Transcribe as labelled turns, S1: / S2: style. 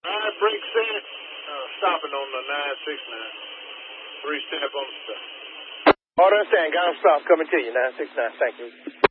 S1: Brake set. Stopping on the 969. 3-step on the stop.
S2: Order and stand. Ground stop coming to you. 969. Thank you.